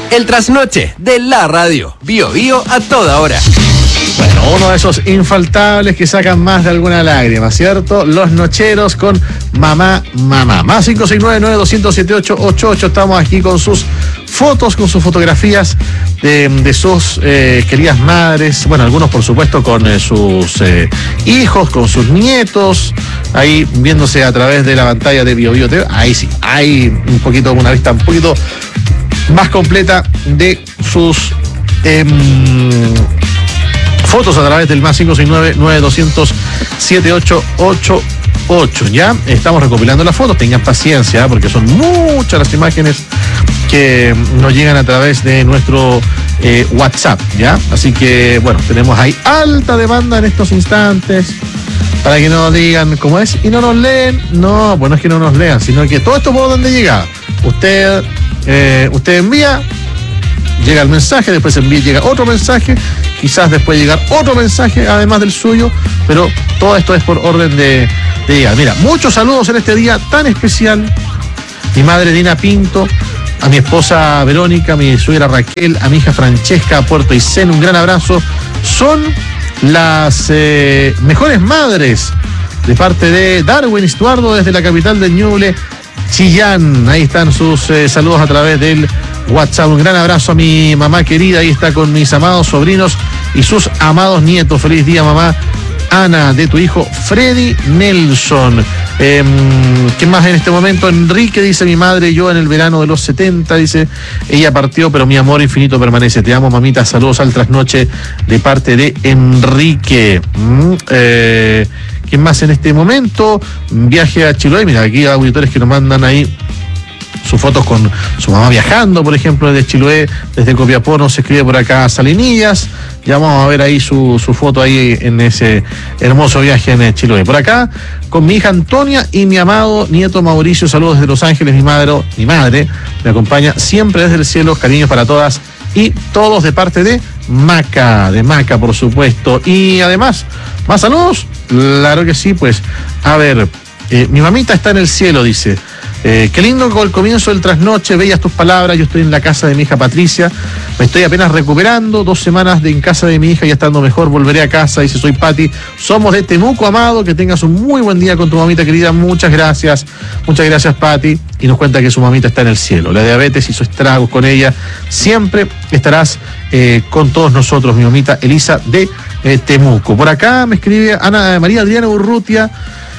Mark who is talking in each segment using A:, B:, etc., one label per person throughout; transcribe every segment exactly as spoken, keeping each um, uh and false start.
A: El trasnoche de la radio. Bio Bio a toda hora.
B: Bueno, uno de esos infaltables que sacan más de alguna lágrima, ¿cierto? Los nocheros con Mamá, Mamá. Más cinco seis nueve, nueve dos cero cero, siete ocho ocho ocho. Estamos aquí con sus fotos, con sus fotografías de, de sus eh, queridas madres. Bueno, algunos por supuesto con eh, sus eh, hijos, con sus nietos. Ahí viéndose a través de la pantalla de Bio Bio T V. Ahí sí, hay un poquito, una vista un poquito más completa de sus eh, fotos a través del más cinco seis nueve, nueve dos cero cero, siete ocho ocho ocho. Ya estamos recopilando las fotos, tengan paciencia, ¿eh? Porque son muchas las imágenes que nos llegan a través de nuestro eh, WhatsApp, ¿ya? Así que, bueno, tenemos ahí alta demanda en estos instantes para que no nos digan cómo es y no nos leen. No, pues no es que no nos lean, sino que todo esto por donde llega. Usted, eh, usted envía, llega el mensaje, después envía, llega otro mensaje, quizás después llegar otro mensaje además del suyo, pero todo esto es por orden de, de llegar. Mira, muchos saludos en este día tan especial. Mi madre Dina Pinto, a mi esposa Verónica, a mi suegra Raquel, a mi hija Francesca, a Puerto Aysén, un gran abrazo. Son las eh, mejores madres de parte de Darwin Estuardo desde la capital del Ñuble, Chillán. Ahí están sus eh, saludos a través del WhatsApp. Un gran abrazo a mi mamá querida. Ahí está con mis amados sobrinos y sus amados nietos. Feliz día, mamá. Ana, de tu hijo Freddy Nelson. Eh, ¿Qué más en este momento? Enrique dice: mi madre, yo en el verano de los setenta, dice, ella partió, pero mi amor infinito permanece. Te amo, mamita. Saludos al trasnoche de parte de Enrique. Mm, eh, ¿Quién más en este momento? Viaje a Chiloé. Mira, aquí hay auditores que nos mandan ahí sus fotos con su mamá viajando, por ejemplo, desde Chiloé, desde Copiapó, nos escribe por acá Salinillas. Ya vamos a ver ahí su, su foto ahí en ese hermoso viaje en Chiloé. Por acá, con mi hija Antonia y mi amado nieto Mauricio. Saludos desde Los Ángeles. Mi madre, mi madre me acompaña siempre desde el cielo. Cariños para todas y todos de parte de Maca, de Maca, por supuesto. Y además, ¿más saludos? Claro que sí, pues, a ver, eh, mi mamita está en el cielo, dice. Eh, qué lindo con el comienzo del trasnoche, bellas tus palabras. Yo estoy en la casa de mi hija Patricia, me estoy apenas recuperando, dos semanas de en casa de mi hija, ya estando mejor, volveré a casa. Dice, soy Pati, somos de Temuco, amado, que tengas un muy buen día con tu mamita querida. Muchas gracias, muchas gracias, Pati. Y nos cuenta que su mamita está en el cielo. La diabetes hizo estragos con ella. Siempre estarás eh, con todos nosotros, mi mamita Elisa de eh, Temuco. Por acá me escribe Ana María Adriana Urrutia.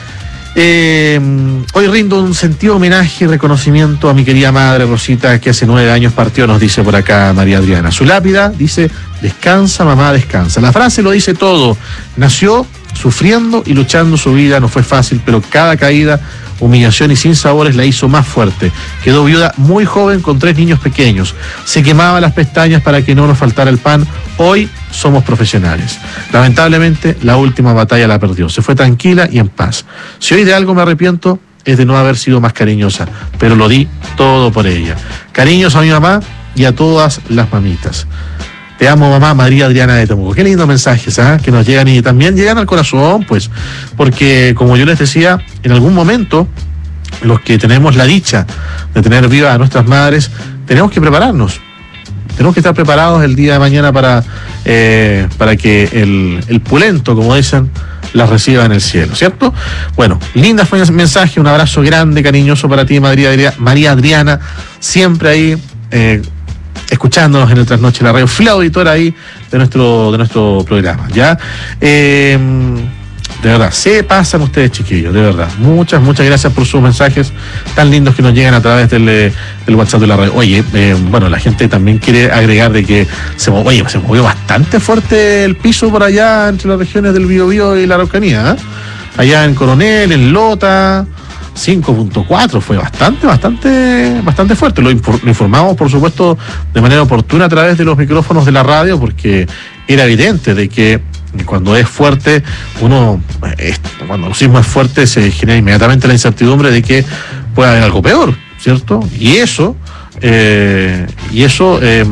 B: Eh, hoy rindo un sentido homenaje y reconocimiento a mi querida madre Rosita, que hace nueve años partió, nos dice por acá María Adriana. Su lápida dice: descansa, mamá, descansa. La frase lo dice todo. Nació sufriendo y luchando su vida, no fue fácil, pero cada caída, humillación y sinsabores la hizo más fuerte. Quedó viuda muy joven con tres niños pequeños. Se quemaba las pestañas para que no nos faltara el pan. Hoy somos profesionales. Lamentablemente, la última batalla la perdió. Se fue tranquila y en paz. Si hoy de algo me arrepiento, es de no haber sido más cariñosa, pero lo di todo por ella. Cariños a mi mamá y a todas las mamitas. Te amo, mamá, María Adriana de Temuco. Qué lindos mensajes, ¿eh? Que nos llegan y también llegan al corazón, pues, porque como yo les decía, en algún momento, los que tenemos la dicha de tener vivas a nuestras madres, tenemos que prepararnos. Tenemos que estar preparados el día de mañana para, eh, para que el, el pulento, como dicen, las reciba en el cielo, ¿cierto? Bueno, lindas mensajes, un abrazo grande, cariñoso para ti, María Adriana, María Adriana siempre ahí, eh, escuchándonos en el Trasnoche de la Radio, fiel auditora ahí de nuestro, de nuestro programa, ¿ya? Eh, de verdad, se pasan ustedes, chiquillos, de verdad. Muchas, muchas gracias por sus mensajes tan lindos que nos llegan a través del, del WhatsApp de la radio. Oye, eh, bueno, la gente también quiere agregar de que se, oye, se movió bastante fuerte el piso por allá entre las regiones del Biobío y la Araucanía, ¿eh? Allá en Coronel, en Lota, cinco punto cuatro, fue bastante, bastante, bastante fuerte. Lo, lo informamos, por supuesto, de manera oportuna a través de los micrófonos de la radio, porque era evidente de que cuando es fuerte, uno, cuando el sismo es fuerte, se genera inmediatamente la incertidumbre de que puede haber algo peor, ¿cierto? Y eso, eh, y eso eh,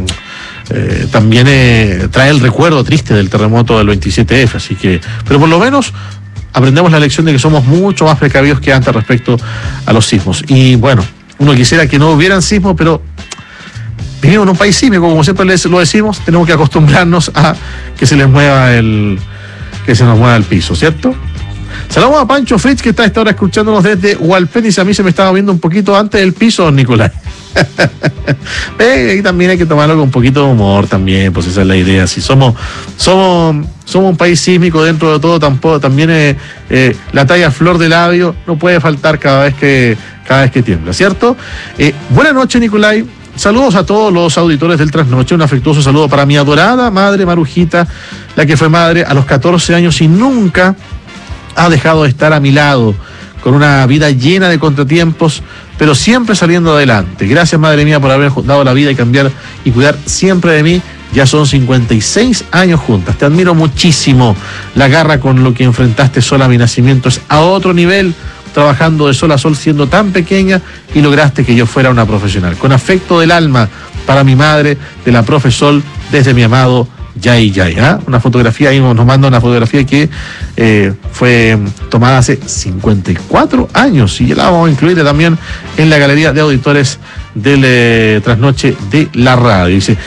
B: eh, también eh, trae el recuerdo triste del terremoto del veintisiete efe, así que, pero por lo menos aprendemos la lección de que somos mucho más precavidos que antes respecto a los sismos. Y bueno, uno quisiera que no hubieran sismos, pero vivimos en un país sísmico, como siempre les, lo decimos, tenemos que acostumbrarnos a que se les mueva el, que se nos mueva el piso, ¿cierto? Saludos a Pancho Fritz, que está a esta hora escuchándonos desde Hualpén, y a mí se me estaba viendo un poquito antes del piso, Nicolás. eh, y también hay que tomarlo con un poquito de humor también, pues esa es la idea. Si somos, somos, somos un país sísmico dentro de todo, tampoco, también eh, eh, la talla flor de labio no puede faltar cada vez que, cada vez que tiembla, ¿cierto? Eh, buenas noches, Nicolai. Saludos a todos los auditores del Trasnoche. Un afectuoso saludo para mi adorada madre Marujita, la que fue madre a los catorce años y nunca ha dejado de estar a mi lado, con una vida llena de contratiempos, pero siempre saliendo adelante. Gracias, madre mía, por haber dado la vida y cambiar y cuidar siempre de mí. Ya son cincuenta y seis años juntas. Te admiro muchísimo. La garra con lo que enfrentaste sola a mi nacimiento es a otro nivel, trabajando de sol a sol siendo tan pequeña, y lograste que yo fuera una profesional. Con afecto del alma para mi madre, de la profe Sol, desde mi amado Yay Yay. ¿eh? Una fotografía, ahí nos manda una fotografía que eh, fue tomada hace cincuenta y cuatro años, y ya la vamos a incluir también en la galería de auditores del eh, Trasnoche de la radio. Dice: